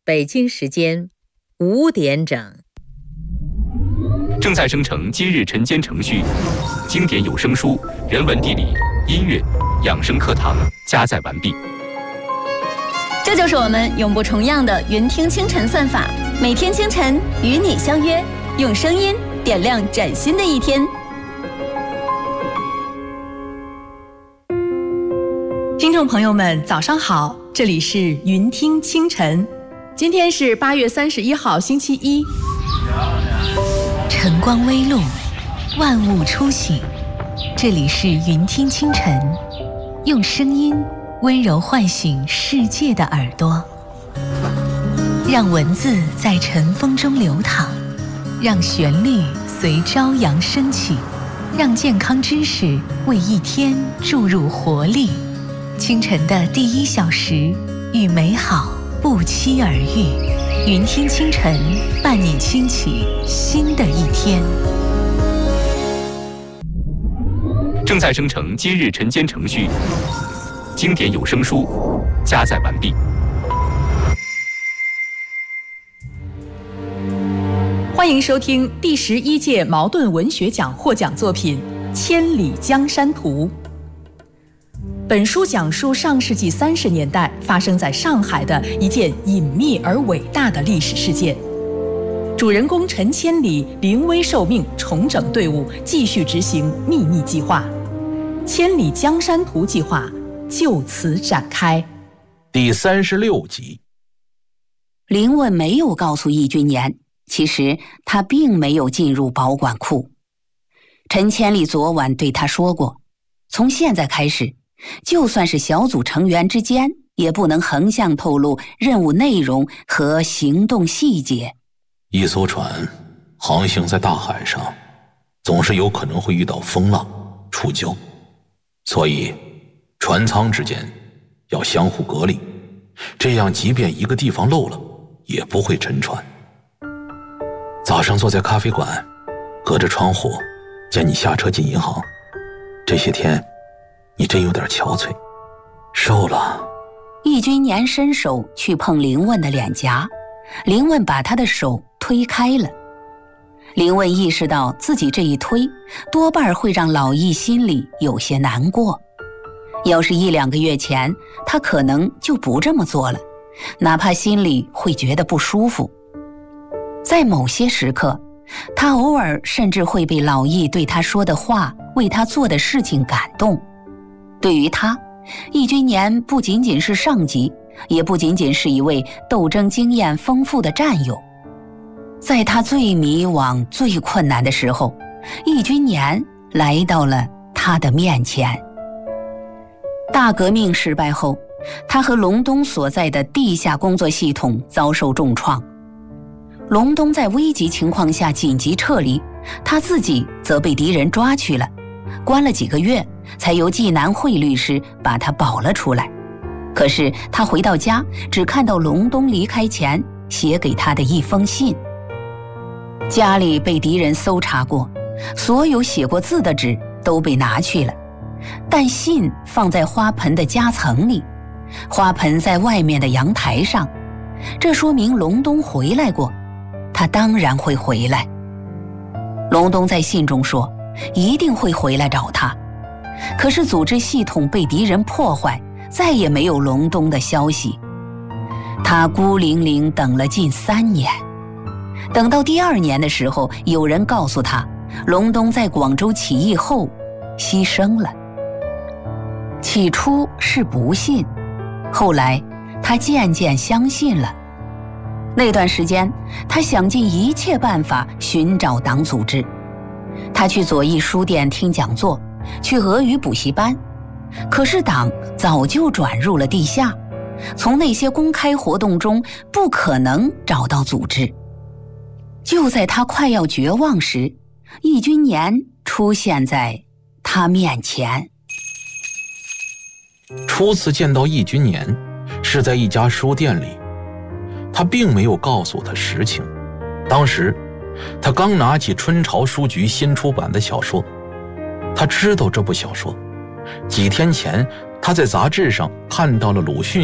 北京时间5点整。 正在生成今日晨间程序，经典有声书、人文地理、音乐、养生课堂加载完毕。 这就是我们永不重样的云听清晨算法，每天清晨与你相约，用声音点亮崭新的一天。 听众朋友们，早上好，这里是云听清晨，今天是8月31号，星期一。 晨光微露，万物初醒，这里是云听清晨，用声音温柔唤醒世界的耳朵，让文字在晨风中流淌，让旋律随朝阳升起，让健康知识为一天注入活力。清晨的第1小时，与美好不期而遇。云听清晨，伴你轻启新的一天。 正在生成今日晨间程序，经典有声书加载完毕。 欢迎收听第11届茅盾文学奖获奖作品《千里江山图》。本书讲述上世纪30年代发生在上海的一件隐秘而伟大的历史事件。主人公陈千里临危受命，重整队伍，继续执行秘密计划。千里江山图计划就此展开。 第36集。 林问没有告诉易君年，其实他并没有进入保管库。陈千里昨晚对他说过，从现在开始，就算是小组成员之间，也不能横向透露任务内容和行动细节。 一艘船航行在大海上，总是有可能会遇到风浪、触礁，所以船舱之间要相互隔离，这样即便一个地方漏了，也不会沉船。早上坐在咖啡馆，隔着窗户见你下车进银行，这些天你真有点憔悴，瘦了。 易君年伸手去碰林问的脸颊，林问把他的手推开了。林问意识到自己这一推，多半会让老易心里有些难过。要是1-2个月前，他可能就不这么做了，哪怕心里会觉得不舒服。在某些时刻，他偶尔甚至会被老易对他说的话、为他做的事情感动。对于他，易君年不仅仅是上级，也不仅仅是一位斗争经验丰富的战友。在他最迷惘、最困难的时候，易君年来到了他的面前。大革命失败后，他和隆冬所在的地下工作系统遭受重创。隆冬在危急情况下紧急撤离，他自己则被敌人抓去了，关了几个月，才由济南会律师把他保了出来。可是他回到家，只看到隆冬离开前写给他的一封信。家里被敌人搜查过，所有写过字的纸都被拿去了，但信放在花盆的夹层里，花盆在外面的阳台上，这说明隆冬回来过，他当然会回来。隆冬在信中说一定会回来找他，可是组织系统被敌人破坏，再也没有隆冬的消息。他孤零零等了近3年，等到第2年的时候，有人告诉他，隆冬在广州起义后牺牲了。起初是不信，后来他渐渐相信了。那段时间，他想尽一切办法寻找党组织。他去左翼书店听讲座，去俄语补习班，可是党早就转入了地下，从那些公开活动中不可能找到组织。就在他快要绝望时，易君年出现在他面前。 初次见到易君年是在一家书店里，他并没有告诉他实情。当时他刚拿起春潮书局新出版的小说，他知道这部小说，几天前他在杂志上看到了鲁迅